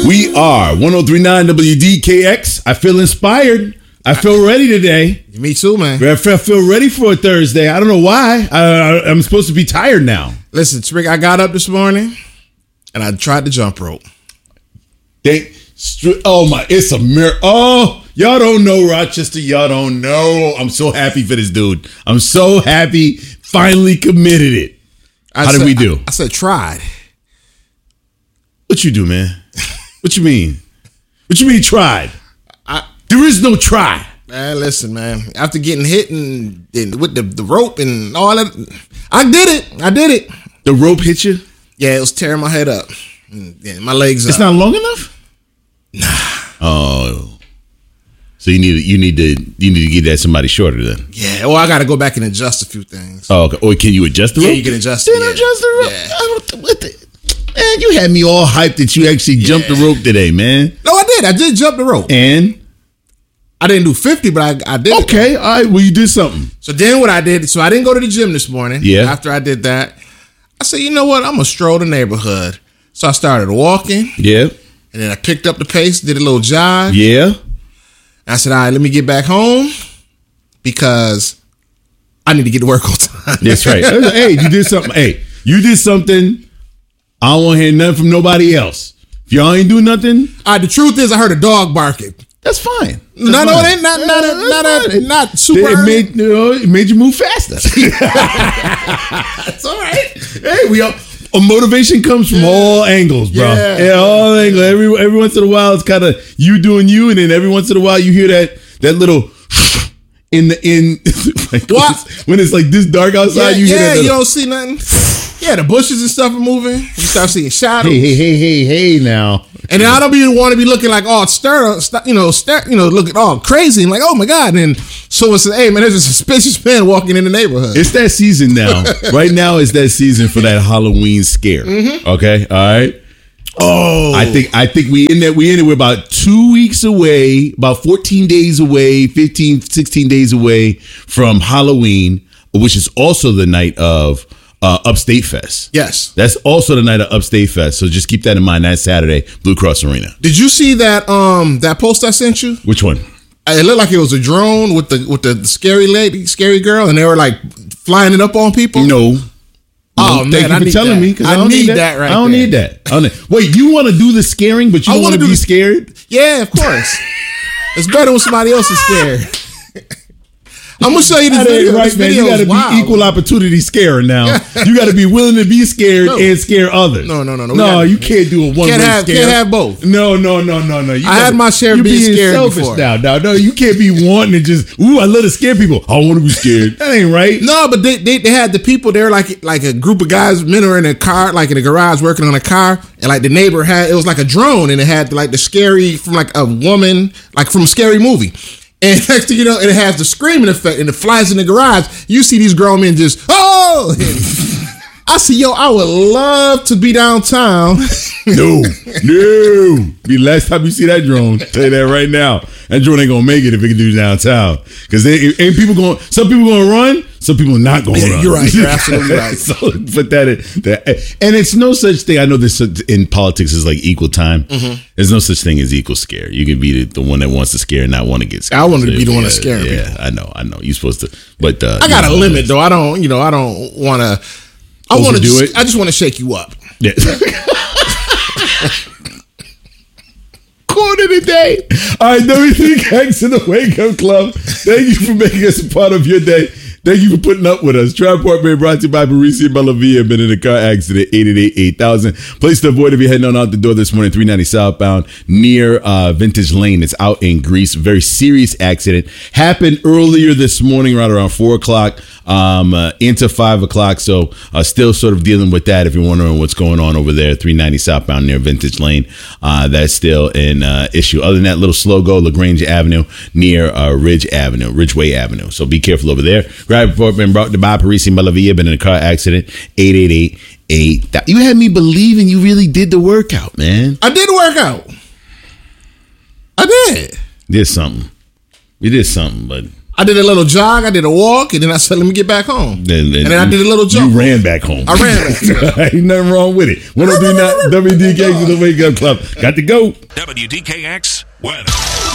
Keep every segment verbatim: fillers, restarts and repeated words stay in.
We are one oh three point nine W D K X. I feel inspired. I feel ready today. Me too, man. I feel ready for a Thursday. I don't know why. I, I, I'm supposed to be tired now. Listen, Trick, I got up this morning and I tried the jump rope. They, oh my, it's a miracle. Oh, y'all don't know Rochester. Y'all don't know. I'm so happy for this dude. I'm so happy. Finally committed it. I How said, did we do? I, I said tried. What you do, man? What you mean? What you mean tried? I, there is no try. Man, listen, man. After getting hit and, and with the, the rope and all that, I did it. I did it. The rope hit you? Yeah, it was tearing my head up. And my legs It's up. not long enough? Nah. Oh. So you need you need to you need to get that somebody shorter then. Yeah, well, I got to go back and adjust a few things. Oh, okay. Or can you adjust the rope? Yeah, you can adjust it. it. Yeah. adjust the rope. Yeah. I don't, what the, man, you had me all hyped that you actually yeah. jumped the rope today, man. No, I did. I did jump the rope. And? I didn't do fifty, but I, I did. Okay, all right. Well, you did something. So then what I did, so I didn't go to the gym this morning. Yeah. After I did that, I said, you know what? I'm going to stroll the neighborhood. So I started walking. Yeah. And then I picked up the pace, did a little jog. Yeah. And I said, all right, let me get back home because I need to get to work on time. That's right. Hey, you did something. Hey, you did something. I don't want to hear nothing from nobody else. If y'all ain't do nothing. All right, the truth is I heard a dog barking. That's fine. That's no, fine. no, it ain't not, not, yeah, not, not, not, not super. It made, you know, it made you move faster. It's all right. Hey, we all. A motivation comes from all angles, bro. Yeah, yeah all angles. Every every once in a while, it's kind of you doing you, and then every once in a while, you hear that that little in the in like what? When, it's, when it's like this dark outside. Yeah, you hear yeah, that little, you don't see nothing. Yeah, the bushes and stuff are moving. You start seeing shadows. Hey, hey, hey, hey, hey, now. And then I don't even want to be looking like all stir, you know, stir, you know, looking all crazy and like, oh my God. And then someone says, hey man, there's a suspicious man walking in the neighborhood. It's that season now. Right now is that season for that Halloween scare. Mm-hmm. Okay, all right. Oh, I think I think we in that we in it. We're about two weeks away, about fourteen days away, fifteen, sixteen days away from Halloween, which is also the night of Uh, Upstate Fest. Yes. That's also the night of Upstate Fest. So just keep that in mind. That's Saturday, Blue Cross Arena. Did you see that um that post I sent you? Which one? It looked like it was a drone with the with the scary lady, scary girl, and they were like flying it up on people. No. Oh no, man, thank you I for need telling that. me. 'Cause I, I don't need need that, that right I don't there. need that. I don't need, wait, you want to do the scaring, but you I don't want to do be the- scared? Yeah, of course. It's better when somebody else is scared. I'm gonna show you this That ain't video. right, This man. video You got to is wild. be equal opportunity scarer now. You got to be willing to be scared No. and scare others. No, no, no, no. We No, gotta- you can't do a one Can't way have- scare. can't have both. No, no, no, no, no. You I had gotta- my share of you're being being scared selfish before. now. Now, no, you can't be wanting to just. Ooh, I love to scare people. I want to be scared. That ain't right. No, but they, they they had the people there like like a group of guys, men were in a car, like in a garage working on a car, and like the neighbor had it was like a drone, and it had like the scary from like a woman, like from a scary movie. And next thing you know, it has the screaming effect, and it flies in the garage. You see these grown men just oh. I see, yo, I would love to be downtown. No, no. Be the last time you see that drone. Tell you that right now. That drone ain't gonna make it if it can do downtown. Because ain't people going. Some people gonna run. Some people not gonna Yeah, run. you're right. You're absolutely right. So put that in. That, and it's no such thing. I know this in politics is like equal time. Mm-hmm. There's no such thing as equal scare. You can be the, the one that wants to scare and not want to get scared. I wanted to be the one yeah, to scare yeah, people. I know. I know. You're supposed to. But uh, I got you a know, limit though. I don't, you know, I don't want to. I want to do do it. I just want to shake you up. Yeah. Quarter today. All right, W D K X in the Wake Up Club. Thank you for making us a part of your day. Thank you for putting up with us. Tri-Port being brought to you by Parisi and Bellavia. Been in a car accident, eight eight eight, eight thousand. Place to avoid if you're heading on out the door this morning, three ninety southbound near uh, Vintage Lane. It's out in Greece. Very serious accident. Happened earlier this morning, right around four o'clock um, uh, into five o'clock. So uh, still sort of dealing with that if you're wondering what's going on over there, three ninety southbound near Vintage Lane. Uh, that's still an uh, issue. Other than that, little slow go, LaGrange Avenue near uh, Ridge Avenue, Ridgeway Avenue. So be careful over there. Right before been brought to by Parisi and Bellavia, been in a car accident, eight eight eight, eight thousand. You had me believing you really did the workout, man. I did work out. I did. Did something. You did something, but I did a little jog, I did a walk, and then I said, let me get back home. And, and, and then I did a little jump. You ran back home. I ran back home. Ain't nothing wrong with it. one oh three point nine W D K X is the Wake Up Club. Got to go. W D K X weather.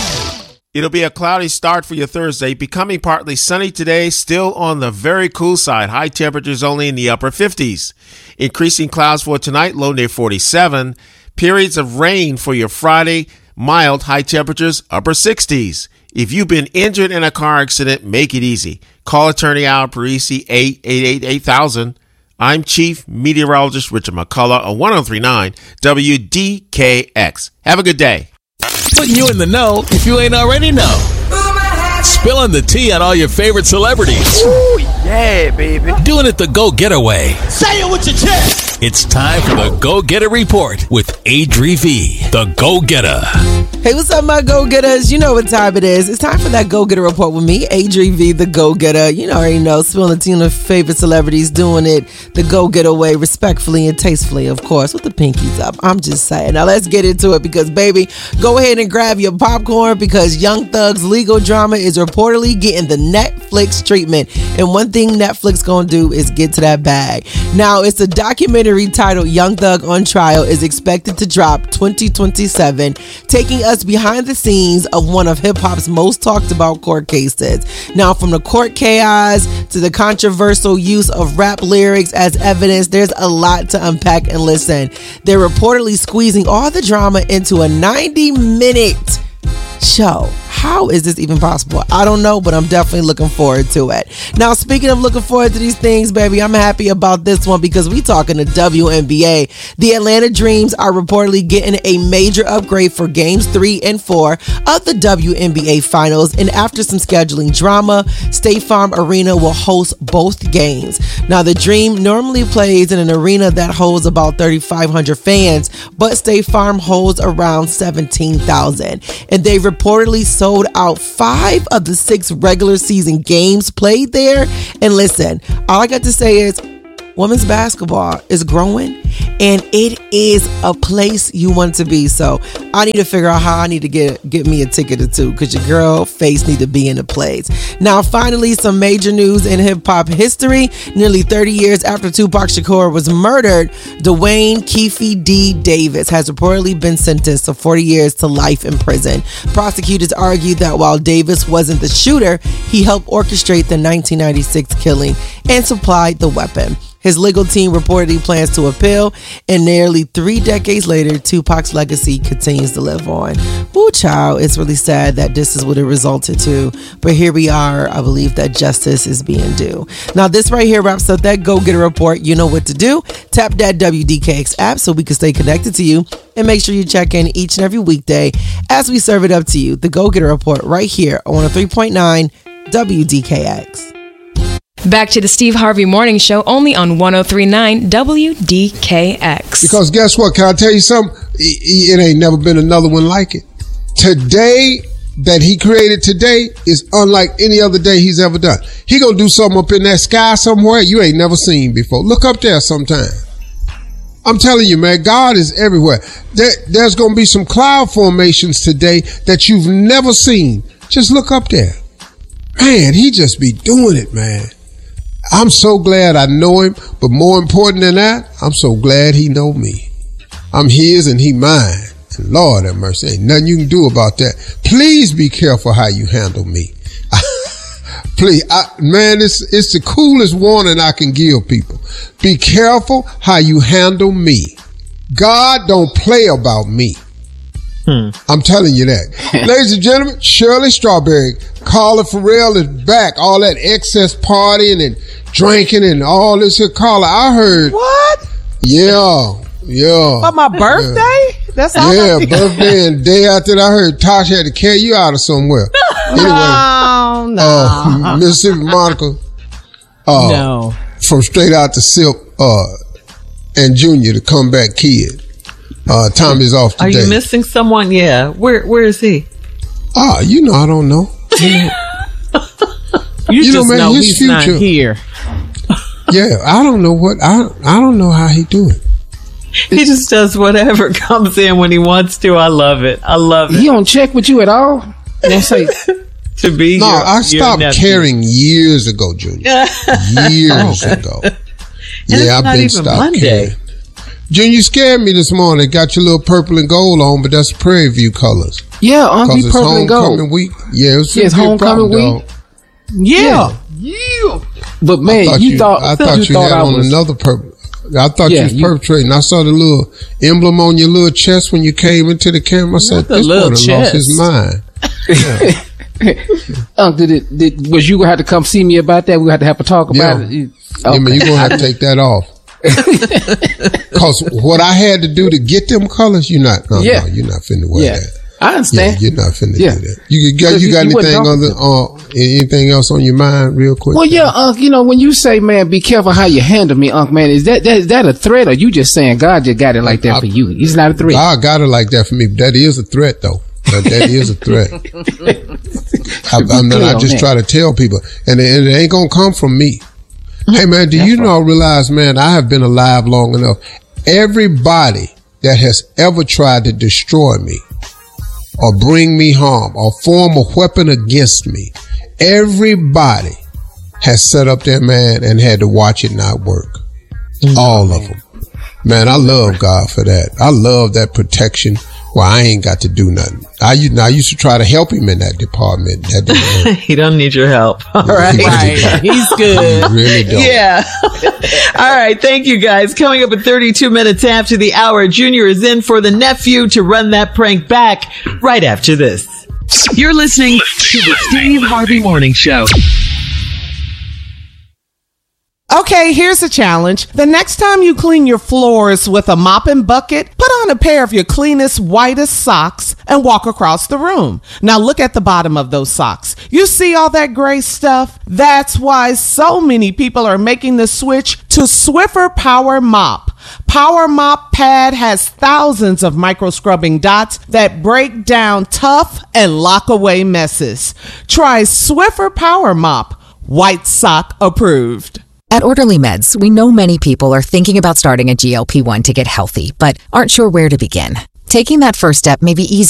It'll be a cloudy start for your Thursday, becoming partly sunny today, still on the very cool side. High temperatures only in the upper fifties. Increasing clouds for tonight, low near forty-seven. Periods of rain for your Friday, mild, high temperatures, upper sixties. If you've been injured in a car accident, make it easy. Call attorney Al Parisi, eight eight eight, eight thousand. I'm Chief Meteorologist Richard McCullough on one oh three point nine W D K X. Have a good day. Putting you in the know if you ain't already know. Spilling the tea on all your favorite celebrities. Ooh, yeah, baby. Doing it the go-getaway. Say it with your chest. It's time for the Go-Getter Report with Adri V, the Go-Getter. Hey, what's up, my go-getters? You know what time it is. It's time for that Go-Getter Report with me, Adri V, the Go-Getter. You know, already know, spilling the tea on the favorite celebrities, doing it the go-getter way, respectfully and tastefully, of course, with the pinkies up. I'm just saying. Now, let's get into it because, baby, go ahead and grab your popcorn because Young Thug's legal drama is reportedly getting the Netflix treatment. And one thing Netflix gonna do is get to that bag. Now, it's a documentary titled Young Thug on Trial is expected to drop twenty twenty-seven, taking us behind the scenes of one of hip-hop's most talked about court cases. Now, from the court chaos to the controversial use of rap lyrics as evidence, there's a lot to unpack and listen. They're reportedly squeezing all the drama into a ninety minute show. How is this even possible? I don't know, but I'm definitely looking forward to it. Now, speaking of looking forward to these things, baby, I'm happy about this one because we talking to W N B A. The Atlanta Dreams are reportedly getting a major upgrade for games three and four of the W N B A Finals. And after some scheduling drama, State Farm Arena will host both games. Now, the Dream normally plays in an arena that holds about thirty-five hundred fans, but State Farm holds around seventeen thousand. And they reportedly sold out five of the six regular season games played there. And listen, all I got to say is women's basketball is growing and it is a place you want to be. So I need to figure out how I need to get get me a ticket or two because your girl face need to be in the place. Now, finally, some major news in hip hop history. Nearly thirty years after Tupac Shakur was murdered, Dwayne Keefe D. Davis has reportedly been sentenced to forty years to life in prison. Prosecutors argued that while Davis wasn't the shooter, he helped orchestrate the nineteen ninety-six killing and supplied the weapon. His legal team reportedly plans to appeal, and nearly three decades later, Tupac's legacy continues to live on. Ooh, child, it's really sad that this is what it resulted to, but here we are. I believe that justice is being due. Now, this right here wraps up that Go-Getter Report. You know what to do. Tap that W D K X app so we can stay connected to you, and make sure you check in each and every weekday as we serve it up to you. The Go-Getter Report right here on one oh three point nine W D K X. Back to the Steve Harvey Morning Show, only on one oh three point nine W D K X. Because guess what? Can I tell you something? It ain't never been another one like it. Today that he created today is unlike any other day he's ever done. He gonna do something up in that sky somewhere you ain't never seen before. Look up there sometime. I'm telling you, man, God is everywhere. There, there's gonna be some cloud formations today that you've never seen. Just look up there. Man, he just be doing it, man. I'm so glad I know him, but more important than that, I'm so glad he know me. I'm his and he mine. And Lord have mercy, ain't nothing you can do about that. Please be careful how you handle me. Please, I, man, it's, it's the coolest warning I can give people. Be careful how you handle me. God don't play about me. Hmm. I'm telling you that. Ladies and gentlemen, Shirley Strawberry, Carla Farrell is back. All that excess partying and drinking and all this here. Carla, I heard. What? Yeah, yeah. For my birthday? Yeah. That's all. Yeah, birthday and day after that, I heard Tosh had to carry you out of somewhere. Anyway, no, no. Uh, Mississippi Monica. Uh, no. From Straight Out to Silk, uh, and Junior, the comeback kid. Uh, Tommy's off today. Are you missing someone? Yeah. Where, where is he? Ah, you know, I don't know. you, you just know, man, know his he's future, not here. Yeah, I don't know what, I, I don't know how he do it. He just does whatever comes in when he wants to. I love it. I love it. He don't check with you at all? Don't say, to be No, your, I stopped your caring years ago, Junior. Years ago. Yeah, I've been stopped Monday. caring. Junior, you scared me this morning. Got your little purple and gold on, but that's Prairie View colors. Yeah, Uncle, it's purple and gold. homecoming week. Yeah, it was Yeah, it's homecoming problem, week. dog. Yeah. Yeah. But man, I thought you, you, thought I thought you, you thought had I on was another purple. I thought Yeah, you was you- perpetrating. I saw the little emblem on your little chest when you came into the camera. I said, the this little boy done lost his chest. mind. Unc, did it? Did, was you gonna have to come see me about that? We had to have a talk about Yeah. it. You- Yeah, man, okay. you're going to have to take that off. Because what I had to do to get them colors, you're not. No, Yeah. no, you're not finna wear Yeah. that. I understand. Yeah, you're not finna Yeah. do that. You got, 'Cause you you- got you wasn't anything on the, talking uh, anything else on your mind, real quick? Well, yeah, Unc. You know, when you say, "Man, be careful how you handle me," Unc, man, is that that is that a threat, or you just saying God just got it like that for you? It's not a threat. God got it like that for me. But that is a threat, though. That, that is a threat. I, I'm not, I just try to tell people, and it, and it ain't gonna come from me. Hey man, do you know, realize, man, I have been alive long enough. Everybody that has ever tried to destroy me or bring me harm or form a weapon against me, everybody has set up their man and had to watch it not work. All of them. Man, I love God for that. I love that protection. Well, I ain't got to do nothing. I, used- I used to try to help him in that department. That didn't work. He don't need your help. All right. He really don't. He's good. He really don't. Yeah. All right. Thank you, guys. Coming up at thirty-two minutes after the hour, Junior is in for the nephew to run that prank back right after this. You're listening to the Steve Harvey Morning Show. Okay, here's a challenge. The next time you clean your floors with a mop and bucket, put on a pair of your cleanest, whitest socks and walk across the room. Now look at the bottom of those socks. You see all that gray stuff? That's why so many people are making the switch to Swiffer Power Mop. Power Mop Pad has thousands of micro scrubbing dots that break down tough and lock away messes. Try Swiffer Power Mop. White sock approved. At Orderly Meds, we know many people are thinking about starting a G L P one to get healthy, but aren't sure where to begin. Taking that first step may be easy.